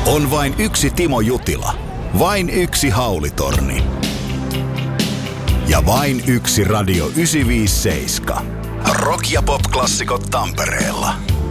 On vain yksi Timo Jutila, vain yksi Haulitorni ja vain yksi Radio 957. Rock- ja pop-klassikot Tampereella.